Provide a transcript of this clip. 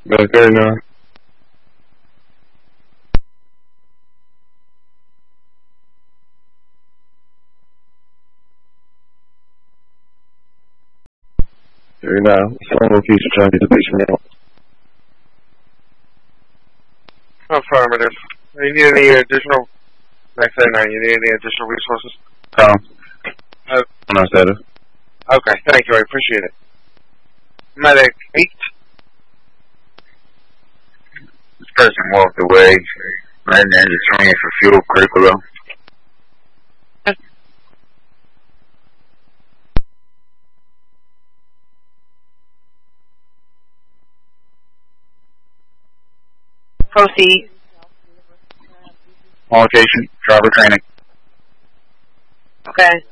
Back there now. There now. Some location trying to get the patient out. Affirmative. You need any additional, next day 9, you need any additional resources? On our status. Okay, thank you, I appreciate it. Medic 8. This person walked away, letting the engine swing for fuel critical low. Proceed. On location, driver training. Okay.